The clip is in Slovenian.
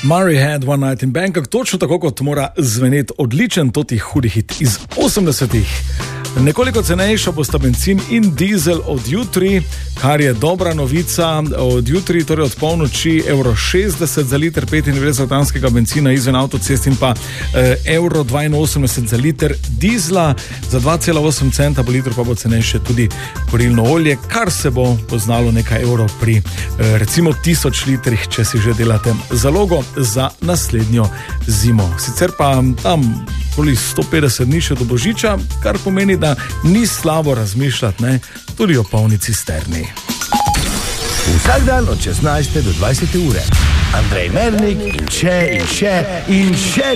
Murray had One Night in Bangkok, točno tako kot mora zveneti odličen toti hudi hit iz 80-ih. Nekoliko cenejša bosta bencin in dizel od jutri, kar je dobra novica. Od jutri, torej od polnoči, €60 za liter 95-oktanskega bencina izven avtocest in pa €82 za liter dizla. Za 2,8 centa po litru pa bo cenejše tudi kurilno olje, kar se bo poznalo nekaj evrov pri recimo 1000 litrih, če si že delate zalogo za naslednjo zimo. Sicer pa tam okoli 150 dni še do Božiča, kar pomeni, da ni slabo razmišljati, ne, tudi o polni cisterni. Vsak dan od 16. do 20. ure. Andrej Mernik in še